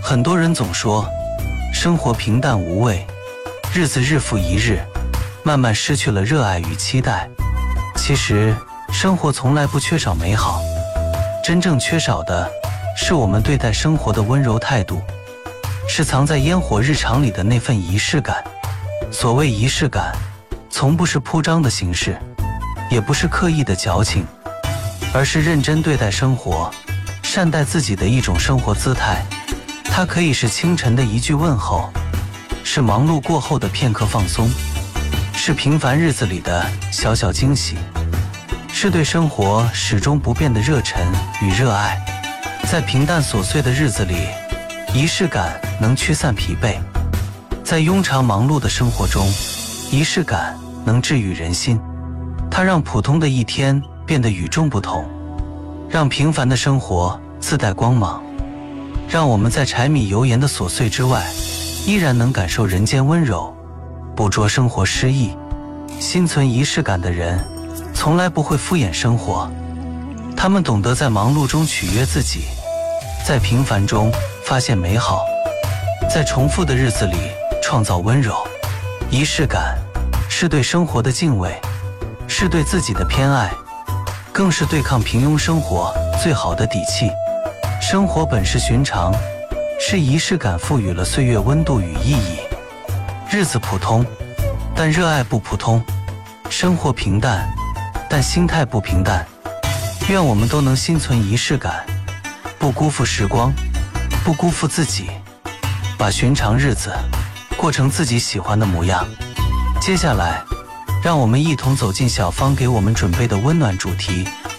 很多人总说生活平淡无味，日子日复一日，慢慢失去了热爱与期待。其实生活从来不缺少美好，真正缺少的是我们对待生活的温柔态度，是藏在烟火日常里的那份仪式感。所谓仪式感，从不是铺张的形式，也不是刻意的矫情，而是认真对待生活，善待自己的一种生活姿态。它可以是清晨的一句问候，是忙碌过后的片刻放松，是平凡日子里的小小惊喜，是对生活始终不变的热忱与热爱。在平淡琐碎的日子里，仪式感能驱散疲惫；在庸常忙碌的生活中，仪式感能治愈人心。它让普通的一天变得与众不同，让平凡的生活自带光芒，让我们在柴米油盐的琐碎之外，依然能感受人间温柔，捕捉生活诗意。心存仪式感的人，从来不会敷衍生活，他们懂得在忙碌中取悦自己，在平凡中发现美好，在重复的日子里创造温柔。仪式感是对生活的敬畏，是对自己的偏爱，更是对抗平庸生活最好的底气。生活本是寻常，是仪式感赋予了岁月温度与意义。日子普通，但热爱不普通；生活平淡，但心态不平淡。愿我们都能心存仪式感，不辜负时光，不辜负自己，把寻常日子过成自己喜欢的模样。接下来，让我们一同走进小芳给我们准备的温暖主题。